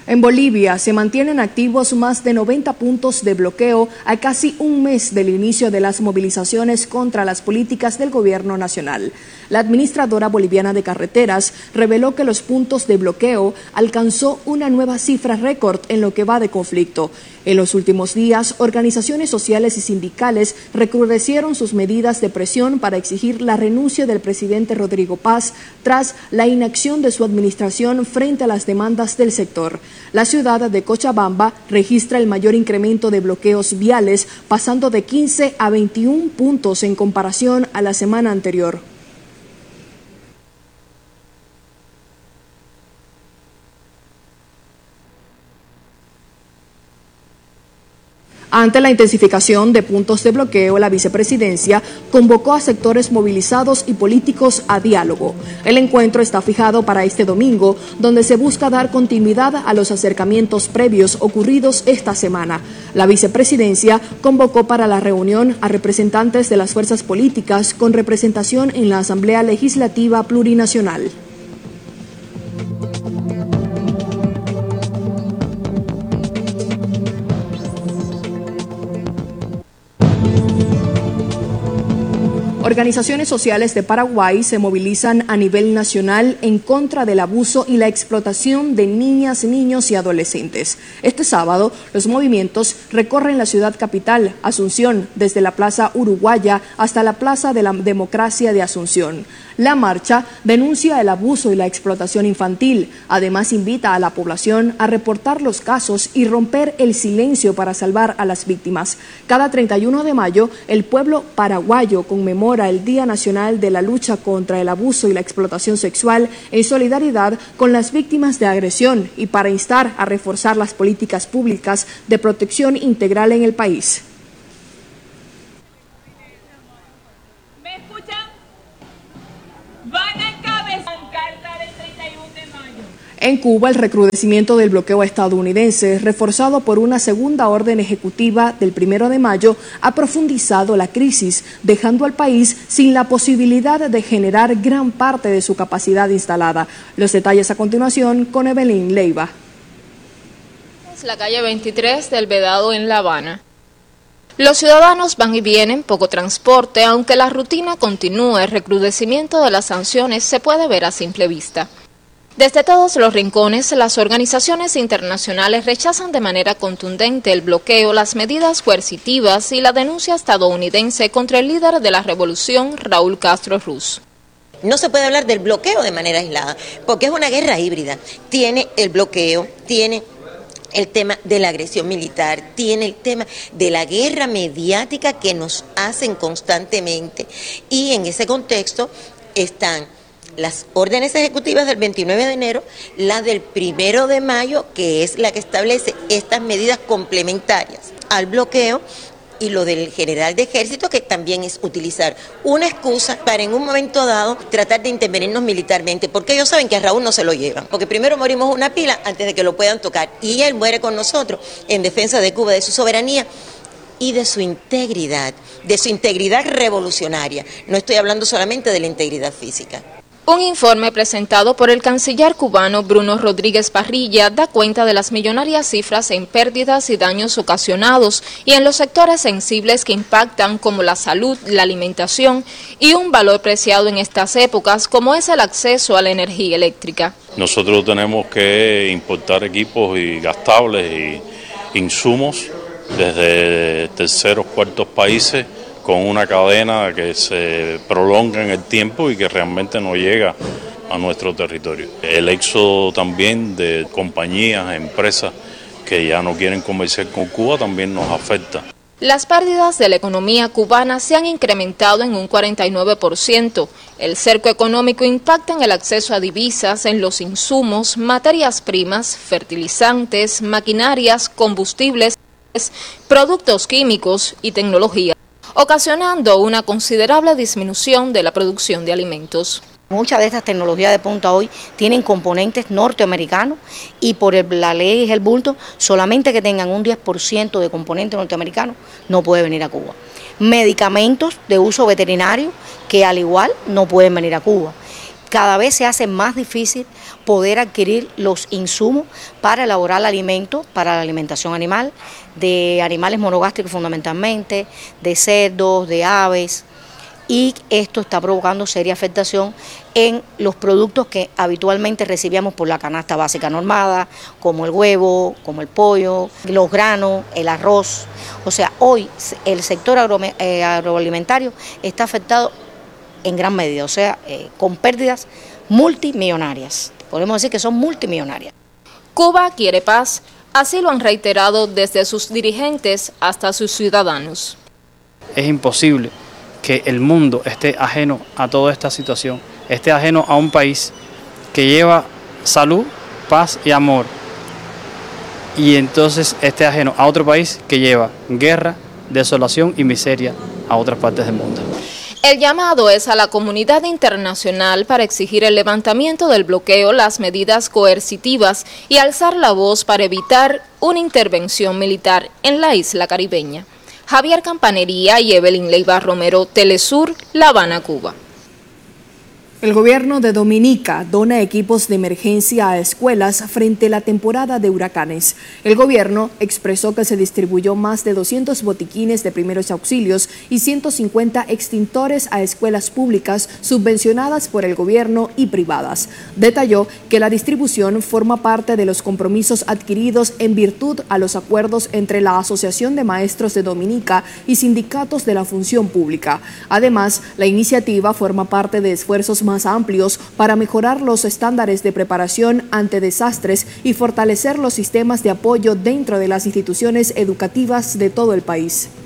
En Bolivia se mantienen activos más de 90 puntos de bloqueo a casi un mes del inicio de las movilizaciones contra las políticas del gobierno nacional. La administradora boliviana de carreteras reveló que los puntos de bloqueo alcanzó una nueva cifra récord en lo que va de conflicto. En los últimos días, organizaciones sociales y sindicales recrudecieron sus medidas de presión para exigir la renuncia del presidente Rodrigo Paz tras la inacción de su administración frente a las demandas del sector. La ciudad de Cochabamba registra el mayor incremento de bloqueos viales, pasando de 15 a 21 puntos en comparación a la semana anterior. Ante la intensificación de puntos de bloqueo, la vicepresidencia convocó a sectores movilizados y políticos a diálogo. El encuentro está fijado para este domingo, donde se busca dar continuidad a los acercamientos previos ocurridos esta semana. La vicepresidencia convocó para la reunión a representantes de las fuerzas políticas con representación en la Asamblea Legislativa Plurinacional. Organizaciones sociales de Paraguay se movilizan a nivel nacional en contra del abuso y la explotación de niñas, niños y adolescentes. Este sábado, los movimientos recorren la ciudad capital, Asunción, desde la Plaza Uruguaya hasta la Plaza de la Democracia de Asunción. La marcha denuncia el abuso y la explotación infantil. Además, invita a la población a reportar los casos y romper el silencio para salvar a las víctimas. Cada 31 de mayo, el pueblo paraguayo conmemora el Día Nacional de la Lucha contra el Abuso y la Explotación Sexual en solidaridad con las víctimas de agresión y para instar a reforzar las políticas públicas de protección integral en el país. En Cuba, el recrudecimiento del bloqueo estadounidense, reforzado por una segunda orden ejecutiva del 1 de mayo, ha profundizado la crisis, dejando al país sin la posibilidad de generar gran parte de su capacidad instalada. Los detalles a continuación con Evelyn Leiva. Es la calle 23 del Vedado en La Habana. Los ciudadanos van y vienen, poco transporte, aunque la rutina continúa, el recrudecimiento de las sanciones se puede ver a simple vista. Desde todos los rincones, las organizaciones internacionales rechazan de manera contundente el bloqueo, las medidas coercitivas y la denuncia estadounidense contra el líder de la revolución, Raúl Castro Ruz. No se puede hablar del bloqueo de manera aislada, porque es una guerra híbrida. Tiene el bloqueo, tiene el tema de la agresión militar, tiene el tema de la guerra mediática que nos hacen constantemente. Y en ese contexto están las órdenes ejecutivas del 29 de enero, la del 1 de mayo, que es la que establece estas medidas complementarias al bloqueo, y lo del general de ejército, que también es utilizar una excusa para en un momento dado tratar de intervenirnos militarmente, porque ellos saben que a Raúl no se lo llevan, porque primero morimos una pila antes de que lo puedan tocar, y él muere con nosotros en defensa de Cuba, de su soberanía y de su integridad revolucionaria. No estoy hablando solamente de la integridad física. Un informe presentado por el canciller cubano Bruno Rodríguez Parrilla da cuenta de las millonarias cifras en pérdidas y daños ocasionados y en los sectores sensibles que impactan como la salud, la alimentación y un valor preciado en estas épocas como es el acceso a la energía eléctrica. Nosotros tenemos que importar equipos y gastables y insumos desde terceros, cuartos países, con una cadena que se prolonga en el tiempo y que realmente no llega a nuestro territorio. El éxodo también de compañías, empresas que ya no quieren comerciar con Cuba también nos afecta. Las pérdidas de la economía cubana se han incrementado en un 49%. El cerco económico impacta en el acceso a divisas, en los insumos, materias primas, fertilizantes, maquinarias, combustibles, productos químicos y tecnología, ocasionando una considerable disminución de la producción de alimentos. Muchas de estas tecnologías de punta hoy tienen componentes norteamericanos y por la ley y el bulto, solamente que tengan un 10% de componentes norteamericanos no puede venir a Cuba. Medicamentos de uso veterinario que al igual no pueden venir a Cuba. cada vez se hace más difícil poder adquirir los insumos para elaborar alimentos, para la alimentación animal, de animales monogástricos fundamentalmente, de cerdos, de aves, y esto está provocando seria afectación en los productos que habitualmente recibíamos por la canasta básica normada, como el huevo, como el pollo, los granos, el arroz. O sea, hoy el sector agroalimentario está afectado en gran medida, o sea, con pérdidas multimillonarias. Podemos decir que son multimillonarias. Cuba quiere paz, así lo han reiterado desde sus dirigentes hasta sus ciudadanos. Es imposible que el mundo esté ajeno a toda esta situación, esté ajeno a un país que lleva salud, paz y amor, y entonces esté ajeno a otro país que lleva guerra, desolación y miseria a otras partes del mundo. El llamado es a la comunidad internacional para exigir el levantamiento del bloqueo, las medidas coercitivas y alzar la voz para evitar una intervención militar en la isla caribeña. Javier Campanería y Evelyn Leiva Romero, Telesur, La Habana, Cuba. El gobierno de Dominica dona equipos de emergencia a escuelas frente a la temporada de huracanes. El gobierno expresó que se distribuyó más de 200 botiquines de primeros auxilios y 150 extintores a escuelas públicas subvencionadas por el gobierno y privadas. Detalló que la distribución forma parte de los compromisos adquiridos en virtud a los acuerdos entre la Asociación de Maestros de Dominica y sindicatos de la función pública. Además, la iniciativa forma parte de esfuerzos más amplios para mejorar los estándares de preparación ante desastres y fortalecer los sistemas de apoyo dentro de las instituciones educativas de todo el país.